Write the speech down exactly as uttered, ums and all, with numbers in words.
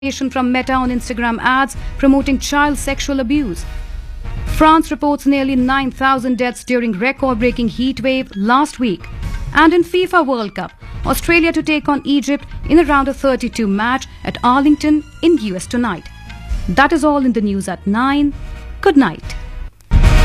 from Meta on Instagram ads promoting child sexual abuse. France reports nearly nine thousand deaths during record-breaking heat wave last week. And in FIFA World Cup, Australia to take on Egypt in a round of thirty-two match at Arlington in U S tonight. That is all in the news at nine. Good night.